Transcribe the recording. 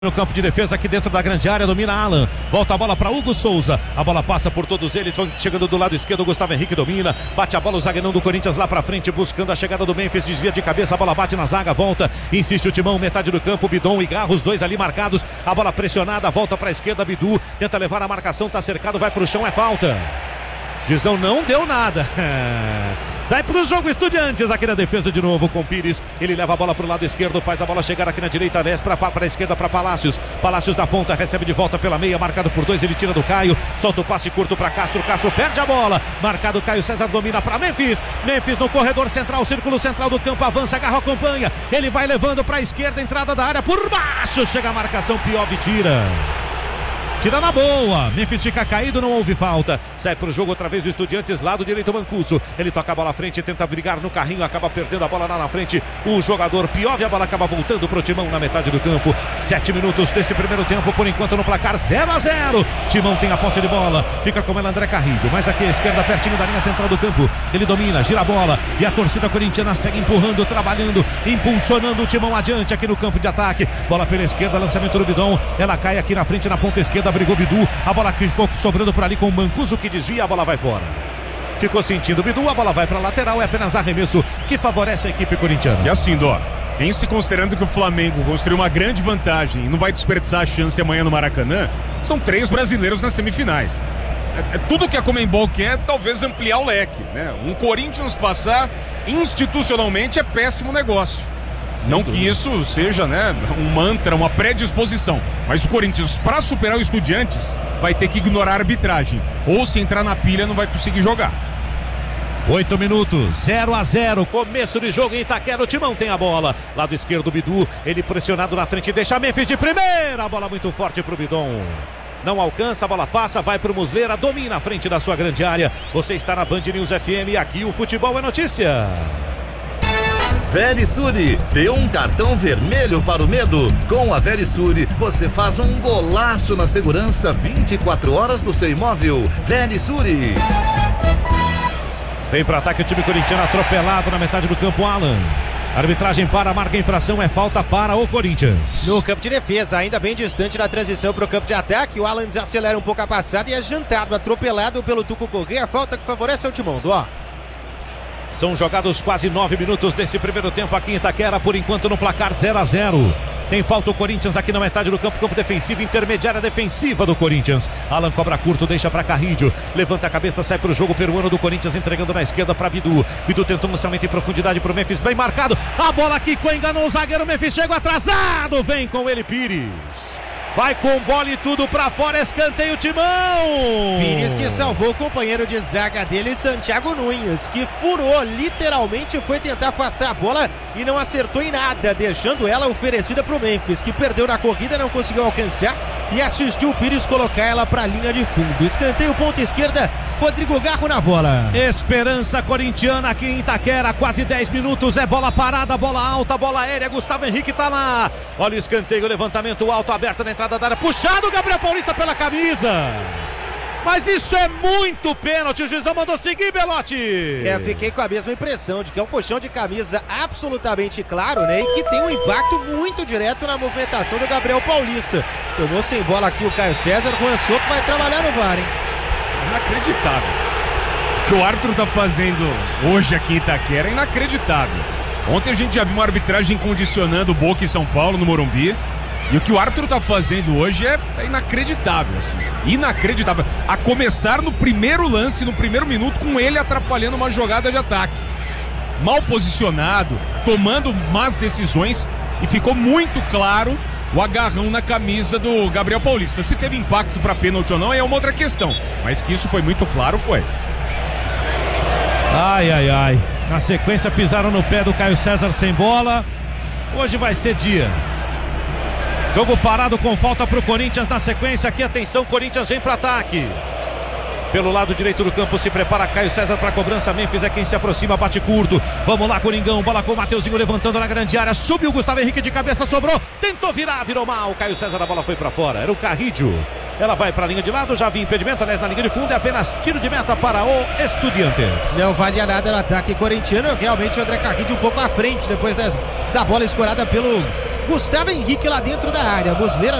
No campo de defesa aqui dentro da grande área, domina Alan, volta a bola para Hugo Souza, a bola passa por todos eles, vão chegando do lado esquerdo, Gustavo Henrique domina, bate a bola o zagueirão do Corinthians lá para frente, buscando a chegada do Memphis, desvia de cabeça, a bola bate na zaga, volta, insiste o Timão, metade do campo, Bidon e Garro, os dois ali marcados, a bola pressionada, volta para a esquerda, Bidu, tenta levar a marcação, tá cercado, vai pro chão, é falta. Juizão não deu nada. Sai pro jogo Estudiantes aqui na defesa de novo com Pires. Ele leva a bola pro lado esquerdo, faz a bola chegar aqui na direita, desce pra a esquerda para Palácios. Palácios na ponta, recebe de volta pela meia, marcado por dois, ele tira do Caio, solta o passe curto para Castro, Castro perde a bola, marcado Caio César, domina para Memphis. Memphis no corredor central, círculo central do campo, avança, Garro acompanha. Ele vai levando pra esquerda, entrada da área por baixo, chega a marcação, Piov tira. Tira na boa, Memphis fica caído, não houve falta. Sai pro jogo outra vez o Estudiantes, lado direito Mancuso. Ele toca a bola à frente, tenta brigar no carrinho, acaba perdendo a bola lá na frente. O jogador Piove, a bola acaba voltando pro Timão na metade do campo. 7 minutos desse primeiro tempo, por enquanto no placar 0-0. Timão tem a posse de bola, fica com ela André Carrillo, mais aqui à esquerda, pertinho da linha central do campo. Ele domina, gira a bola e a torcida corintiana segue empurrando, trabalhando, impulsionando o Timão adiante aqui no campo de ataque. Bola pela esquerda, lançamento do Bidon, ela cai aqui na frente na ponta esquerda. Brigou Bidu, a bola ficou sobrando por ali com o Mancuso que desvia, a bola vai fora. Ficou sentindo o Bidu, a bola vai para a lateral, é apenas arremesso que favorece a equipe corintiana. E assim, Dó, pense considerando que o Flamengo construiu uma grande vantagem e não vai desperdiçar a chance amanhã no Maracanã, são 3 brasileiros nas semifinais. Tudo que a Conmebol quer é talvez ampliar o leque, né? Um Corinthians passar institucionalmente é péssimo negócio. Não que isso seja, né, um mantra, uma predisposição, mas o Corinthians, para superar o Estudiantes, vai ter que ignorar a arbitragem, ou se entrar na pilha não vai conseguir jogar. 8 minutos, 0-0, começo de jogo em Itaquera, o Timão tem a bola, lado esquerdo Bidu, ele pressionado na frente, deixa Memphis de primeira, a bola muito forte pro Bidon. Não alcança, a bola passa, vai pro Muslera, domina a frente da sua grande área. Você está na Band News FM e aqui o futebol é notícia. Verisure, deu um cartão vermelho para o medo. Com a Verisure, você faz um golaço na segurança 24 horas do seu imóvel. Verisure. Vem para ataque o time corintiano, atropelado na metade do campo, Alan. Arbitragem para, marca infração, é falta para o Corinthians. No campo de defesa, ainda bem distante da transição para o campo de ataque, o Alan desacelera um pouco a passada e é jantado, atropelado pelo Tuco Corrêa, falta que favorece o Timão, Dó. São jogados quase 9 minutos desse primeiro tempo aqui em Itaquera, por enquanto no placar 0-0. Tem falta o Corinthians aqui na metade do campo, campo defensivo, intermediária defensiva do Corinthians. Alan cobra curto, deixa para Carrillo, levanta a cabeça, sai para o jogo peruano do Corinthians, entregando na esquerda para Bidu. Bidu tentou um lançamento em profundidade para o Memphis, bem marcado. A bola quicou, enganou o zagueiro, Memphis chega atrasado, vem com ele Pires. Vai com bola e tudo pra fora, escanteio Timão. Pires que salvou o companheiro de zaga dele, Santiago Nunes, que furou, literalmente foi tentar afastar a bola e não acertou em nada, deixando ela oferecida pro Memphis, que perdeu na corrida, não conseguiu alcançar e assistiu o Pires colocar ela pra linha de fundo. Escanteio, ponta esquerda, Rodrigo Garro na bola. Esperança corintiana aqui em Itaquera, quase 10 minutos, é bola parada, bola alta, bola aérea, Gustavo Henrique tá lá. Olha o escanteio, levantamento alto, aberto na entrada da área, puxado Gabriel Paulista pela camisa. Mas isso é muito pênalti, o juizão mandou seguir, Belotti. Fiquei com a mesma impressão de que é um puxão de camisa absolutamente claro, né? E que tem um impacto muito direto na movimentação do Gabriel Paulista. Tomou sem bola aqui o Caio César, Juan Soto vai trabalhar no VAR, hein? Inacreditável. O que o árbitro tá fazendo hoje aqui em Itaquera é inacreditável. Ontem a gente já viu uma arbitragem condicionando o Boca e São Paulo no Morumbi. E o que o árbitro tá fazendo hoje é inacreditável, assim. Inacreditável. A começar no primeiro lance, no primeiro minuto, com ele atrapalhando uma jogada de ataque. Mal posicionado, tomando más decisões e ficou muito claro o agarrão na camisa do Gabriel Paulista. Se teve impacto para pênalti ou não é uma outra questão, mas que isso foi muito claro, foi. Ai, ai, ai. Na sequência pisaram no pé do Caio César sem bola. Hoje vai ser dia. Jogo parado com falta pro Corinthians na sequência aqui, atenção, Corinthians vem para ataque. Pelo lado direito do campo se prepara Caio César para cobrança, Memphis é quem se aproxima, bate curto. Vamos lá, Coringão, bola com o Mateuzinho levantando na grande área, subiu o Gustavo Henrique de cabeça, sobrou, tentou virar, virou mal, Caio César, a bola foi para fora, era o Carrillo. Ela vai para a linha de lado, já havia impedimento, aliás, na linha de fundo é apenas tiro de meta para o Estudiantes. Não valia nada no ataque corintiano, realmente o André Carrillo um pouco à frente depois da bola escorada pelo Gustavo Henrique lá dentro da área. Muslera